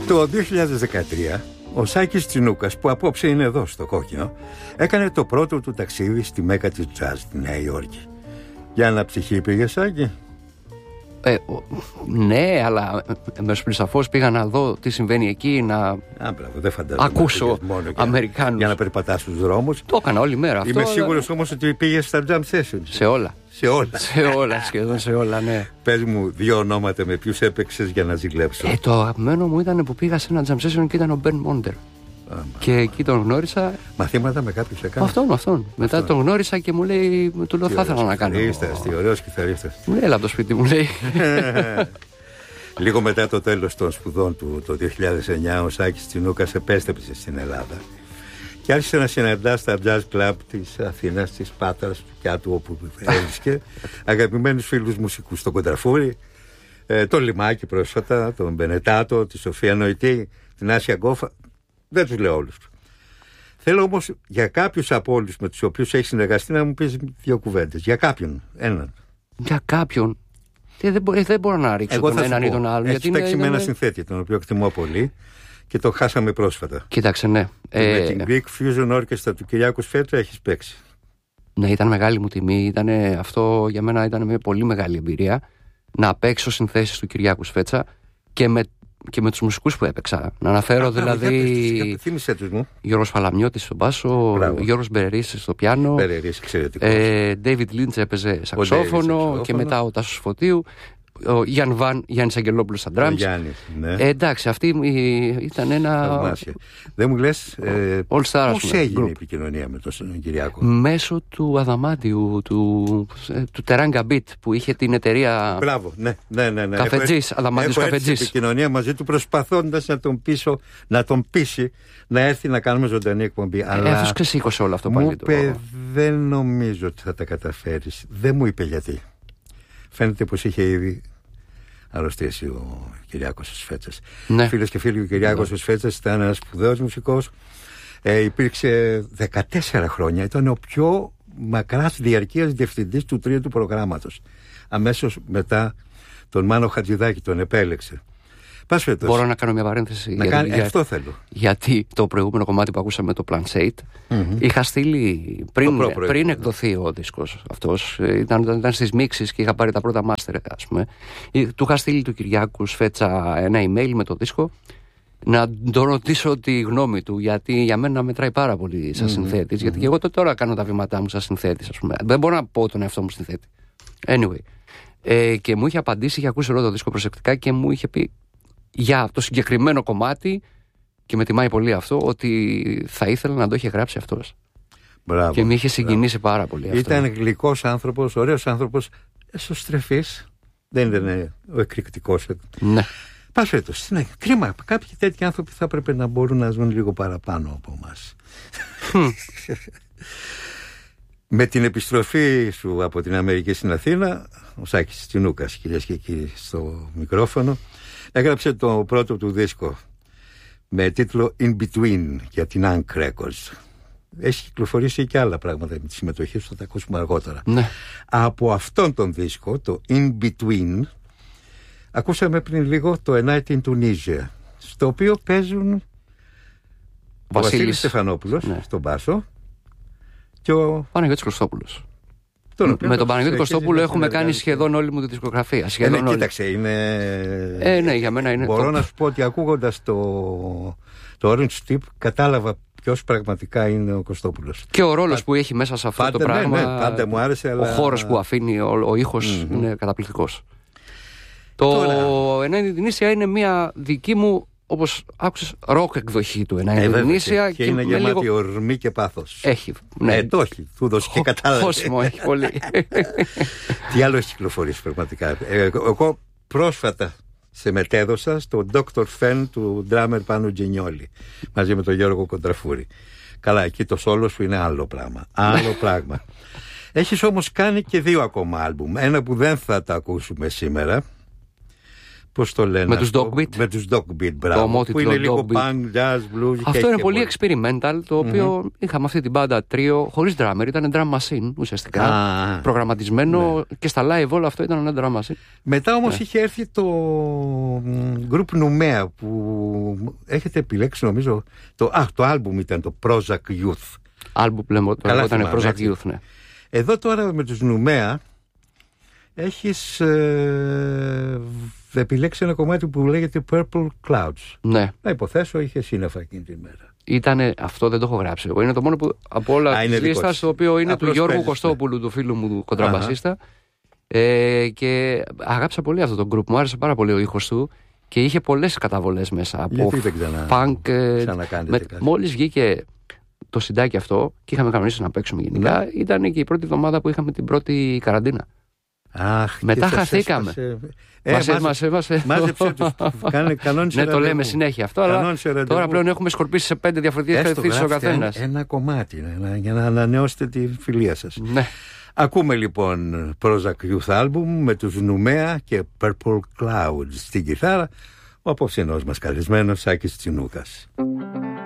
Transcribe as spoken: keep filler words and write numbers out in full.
Το δύο χιλιάδες δεκατρία ο Σάκης Τσινούκας, που απόψε είναι εδώ στο Κόκκινο, έκανε το πρώτο του ταξίδι στη Μέκα της Τζαζ, στη Νέα Υόρκη. Για ένα ψυχή πήγε, Σάκη? Ε, ναι, αλλά μέσω πλησαφώς πήγα να δω τι συμβαίνει εκεί, να Α, μπράβο, δεν φαντάζομαι, ακούσω μόνο Αμερικάνους. Για να περπατάς στους δρόμους. Το έκανα όλη μέρα αυτό. Είμαι αλλά... σίγουρος όμως ότι πήγες στα jam sessions. Σε όλα. Σε όλα. Σε όλα, σχεδόν σε όλα, ναι. Πες μου δύο ονόματα με ποιους έπαιξες για να ζηλέψω. Ε, το αγαπημένο μου ήταν που πήγα σε ένα jam session και ήταν ο Μπεν Μόντερ. Και εκεί τον γνώρισα. Μαθήματα με κάποιους έκανες? Αυτόν, αυτόν. Μετά τον γνώρισα και μου λέει, του λέω, θα ήθελα να κάνω. Κιθαρίστας, τι ωραίος κιθαρίστας. Μου λέει, έλα από το σπίτι, μου λέει. Λίγο μετά το τέλος των σπουδών του, το δύο χιλιάδες εννιά, ο Σάκης Τσινούκας επέστρεψε στην Ελλάδα και άρχισε να συναντά στα jazz club της Αθήνας, της Πάτρας, του Κιάτου, όπου έβρισκε αγαπημένους φίλους μουσικούς, τον Κοντραφούρη, ε, τον Λιμάκη πρόσφατα, τον Μπενετάτο, τη Σοφία Νοητή, την Άσια Γκόφα. Δεν τους λέω όλους. Θέλω όμως για κάποιους από όλους με τους οποίους έχει συνεργαστεί να μου πεις δύο κουβέντες. Για κάποιον, έναν. Για κάποιον. Ε, δεν, μπο, δεν μπορώ να ρίξω τον έναν ή τον άλλον. Έχεις παίξει είναι, με ένα συνθέτη, τον οποίο εκτιμώ πολύ και το χάσαμε πρόσφατα. Κοίταξε, ναι. Ε, με ε, την Greek Fusion Orchestra του Κυριάκου Σφέτσα έχεις παίξει. Ναι, ήταν μεγάλη μου τιμή. Ήτανε, αυτό για μένα ήταν μια πολύ μεγάλη εμπειρία. Να παίξω συνθέσεις του Κυριάκου Σφέτσα και με, και με τους μουσικούς που έπαιξα. Να αναφέρω Α, δηλαδή. Θύμισέ τους μου. Γιώργος Παλαμιώτης στο μπάσο, Μπράβο. Γιώργος Μπερερίς στο πιάνο. Μπερερίς, εξαιρετικός. Ε, David Lynch έπαιζε σαξόφωνο και μετά ο Τάσος Φωτίου. Ο Γιάνν Βαν, Γιάννης Αγγελόπουλος στα drums. Ναι. Ε, εντάξει, αυτή ήταν ένα. Θαυμάσια. Δεν μου λες ε, πώς έγινε group. Η επικοινωνία με τον Κυριάκο? Μέσω του Αδαμάντιου, του, του Teranga Beat, που είχε την εταιρεία. Μπράβο, ναι, ναι, ναι, ναι. Καφετζής, Αδαμάντιος Καφετζής. Επικοινωνία μαζί του, προσπαθώντας να τον πείσω, να τον πείσει να έρθει να κάνουμε ζωντανή εκπομπή. Ε, Αλλά αυτός ξεσήκωσε όλο αυτό πάλι. Μου είπε, δεν νομίζω ότι θα τα καταφέρεις. Δεν μου είπε γιατί. Φαίνεται πως είχε ήδη αρρωστήσει ο Κυριάκος ο Σφέτσας. Ναι. Φίλες και φίλοι, ο Κυριάκος ναι. ο Σφέτσας ήταν ένας σπουδαίος μουσικός. Ε, υπήρξε δεκατέσσερα χρόνια. Ήταν ο πιο μακράς διαρκείας διευθυντής του τρίτου προγράμματος. Αμέσως μετά τον Μάνο Χατζηδάκη τον επέλεξε. Μπορώ να κάνω μια παρένθεση? Να γιατί, κάνει, για, αυτό θέλω. Γιατί το προηγούμενο κομμάτι που ακούσαμε, το Plancate, mm-hmm. είχα στείλει πριν, πριν εκδοθεί ο δίσκος αυτός. Ήταν, ήταν στις μίξεις και είχα πάρει τα πρώτα μάστερ, ας πούμε. Του είχα στείλει του Κυριάκου Σφέτσα ένα email με το δίσκο να τον ρωτήσω τη γνώμη του, γιατί για μένα μετράει πάρα πολύ σαν mm-hmm. συνθέτης. Mm-hmm. Γιατί και εγώ τώρα κάνω τα βήματά μου σαν συνθέτης, ας πούμε. Δεν μπορώ να πω τον εαυτό μου συνθέτη. Anyway. Ε, και μου είχε απαντήσει, είχε ακούσει όλο το δίσκο προσεκτικά και μου είχε πει για το συγκεκριμένο κομμάτι, και με τιμάει πολύ αυτό, ότι θα ήθελα να το είχε γράψει αυτός. Μπράβο, και με είχε συγκινήσει μπράβο. πάρα πολύ αυτό. Ήταν γλυκός άνθρωπος, ωραίος άνθρωπος, εσωστρεφής. Δεν ήταν ο εκρηκτικός. Ναι. Πας φέτος, ναι, κρίμα. Κάποιοι τέτοιοι άνθρωποι θα έπρεπε να μπορούν να ζουν λίγο παραπάνω από εμάς. Με την επιστροφή σου από την Αμερική στην Αθήνα, ο Σάκης Τσινούκας, κυρίες και κύριοι, στο μικρόφωνο, έγραψε το πρώτο του δίσκο με τίτλο In Between για την Ank Records. Έχει κυκλοφορήσει και άλλα πράγματα με τη συμμετοχή σου, θα τα ακούσουμε αργότερα. Ναι. Από αυτόν τον δίσκο, το In Between, ακούσαμε πριν λίγο το A Night in Tunisia, στο οποίο παίζουν ο Βασίλης Στεφανόπουλος, ναι, στον μπάσο, και ο Παναγιώτης Κωστόπουλος. Τον με τον Παναγιώτη Κωστόπουλο έχουμε κάνει σχεδόν όλη μου τη δισκογραφία. Σχεδόν ε, ναι, όλη. Κοίταξε, είναι. Ε, ναι, για μένα είναι. Μπορώ το... να σου πω ότι ακούγοντας το, το Orange Tip κατάλαβα ποιος πραγματικά είναι ο Κωστόπουλος. Και ο ρόλος που έχει μέσα σε αυτό πάντα, το πράγμα. Ναι, ναι, πάντα μου άρεσε. Αλλά... Ο χώρος που αφήνει, ο, ο ήχος mm-hmm. είναι καταπληκτικός. Το Εννέα Ινδονήσια είναι μια δική μου, όπως άκουσες, ροκ εκδοχή του Εννέα Ινδονήσια. Και, και είναι γεμάτη λίγο... ορμή και πάθος. Έχει. Ναι. Ε, το έχει. Του δώσει και κατάλαβε. Κόσμο έχει πολύ. Τι άλλο έχει κυκλοφορήσει πραγματικά. Ε, εγώ πρόσφατα σε μετέδωσα στο Doctor Fen του drummer Πάνου Τζινιόλη μαζί με τον Γιώργο Κοντραφούρη. Καλά, εκεί το σόλο σου είναι άλλο πράγμα. Άλλο πράγμα. Έχεις όμως κάνει και δύο ακόμα άλμπουμ. Ένα που δεν θα τα ακούσουμε σήμερα. Πώς το λένε? Με τους Dogbeat. Με τους Dogbeat, μπράβο. Που είναι λίγο punk, jazz, blues. Αυτό είναι πολύ experimental, το οποίο mm-hmm. είχαμε αυτή την μπάντα τρίο, χωρίς drummer, ήταν drum machine ουσιαστικά. Ah, προγραμματισμένο, ναι. Και στα live όλο αυτό ήταν ένα drum machine. Μετά όμως ναι. είχε έρθει το group Noumea που άλμπουμ έχετε επιλέξει, νομίζω. Το, α, το άλμπουμ ήταν το Prozac Youth. Άλμπουμ λεγόταν Prozac Youth, ναι. Εδώ τώρα με τους Νουμέα έχεις ε, επιλέξει ένα κομμάτι που λέγεται Purple Clouds. Ναι. Να υποθέσω είχε σύννεφα εκείνη την μέρα. Ήτανε, αυτό δεν το έχω γράψει εγώ. Είναι το μόνο που από όλα τη λίστα, το οποίο είναι απλώς του Γιώργου παίζεις, Κωστόπουλου, ναι. του φίλου μου του κοντραμπασίστα. Ε, και αγάπησα πολύ αυτό το group. Μου άρεσε πάρα πολύ ο ήχος του και είχε πολλές καταβολές μέσα. Από funk. Με, μόλις βγήκε το συντάκι αυτό και είχαμε κανονίσει να παίξουμε γενικά, ναι. ήταν και η πρώτη εβδομάδα που είχαμε την πρώτη καραντίνα. Αχ, μετά χαθήκαμε. Ε, μας έμασε. Μάζεψε τους. Ναι, το λέμε συνέχεια αυτό, αλλά τώρα πλέον έχουμε σκορπίσει σε πέντε διαφορετικές κατευθύνσεις ο καθένας. Ένα κομμάτι για να ανανεώσετε τη φιλία σας. Ναι. Ακούμε λοιπόν Prozac Youth Album με τους Νουμέα και Purple Clouds στην κιθάρα, ο απόψινός μας καλεσμένος Σάκης Τσινούκας.